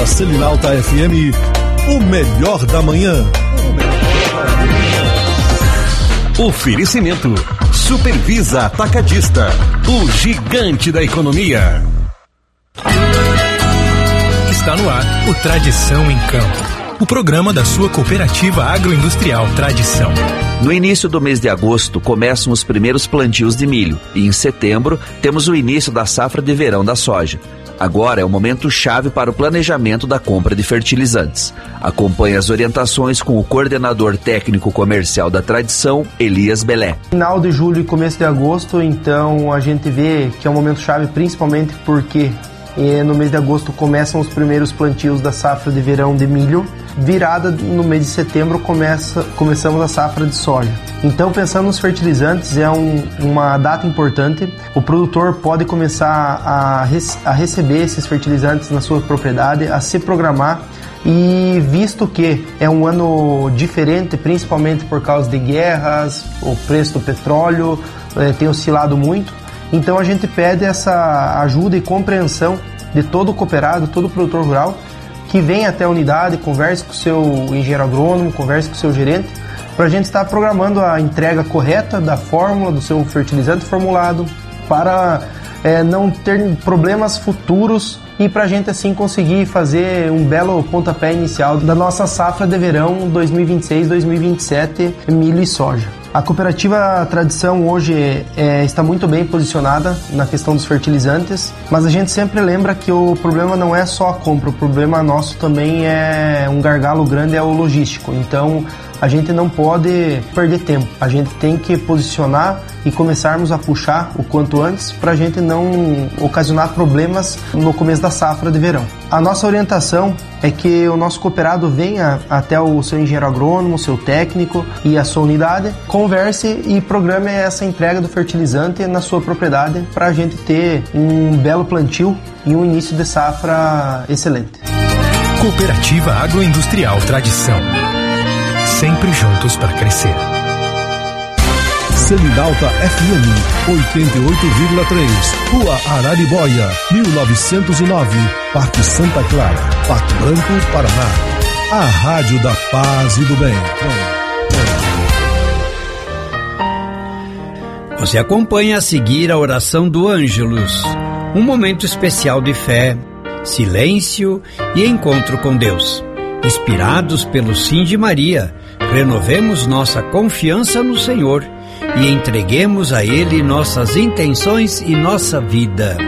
Selinalta FM, o melhor da manhã. Oferecimento Supervisa Atacadista, o gigante da economia. Está no ar o Tradição em Campo, o programa da sua cooperativa agroindustrial Tradição. No início do mês de agosto começam os primeiros plantios de milho e em setembro temos o início da safra de verão da soja. Agora é o momento chave para o planejamento da compra de fertilizantes. Acompanhe as orientações com o coordenador técnico comercial da Tradição, Elias Belé. Final de julho e começo de agosto, então a gente vê que é um momento chave principalmente porque no mês de agosto começam os primeiros plantios da safra de verão de milho. Virada no mês de setembro começamos a safra de soja. Então, pensando nos fertilizantes, é uma data importante. O produtor pode começar a receber esses fertilizantes na sua propriedade, a se programar. E visto que é um ano diferente, principalmente por causa de guerras, o preço do petróleo tem oscilado muito, então a gente pede essa ajuda e compreensão de todo o cooperado, todo o produtor rural, que venha até a unidade, converse com o seu engenheiro agrônomo, converse com o seu gerente, para a gente estar programando a entrega correta da fórmula, do seu fertilizante formulado, para não ter problemas futuros e para a gente assim conseguir fazer um belo pontapé inicial da nossa safra de verão 2026-2027, milho e soja. A cooperativa Tradição hoje está muito bem posicionada na questão dos fertilizantes, mas a gente sempre lembra que o problema não é só a compra, o problema nosso também é um gargalo grande, é o logístico. Então a gente não pode perder tempo, a gente tem que posicionar e começarmos a puxar o quanto antes para a gente não ocasionar problemas no começo da safra de verão. A nossa orientação é que o nosso cooperado venha até o seu engenheiro agrônomo, o seu técnico e a sua unidade, converse e programe essa entrega do fertilizante na sua propriedade para a gente ter um belo plantio e um início de safra excelente. Cooperativa Agroindustrial Tradição. Sempre juntos para crescer. Selinalta FM 88,3, Rua Araribóia, 1909, Parque Santa Clara, Pato Branco, Paraná. A Rádio da Paz e do Bem. Você acompanha a seguir a oração do Ângelus, um momento especial de fé, silêncio e encontro com Deus. Inspirados pelo Sim de Maria, renovemos nossa confiança no Senhor e entreguemos a Ele nossas intenções e nossa vida.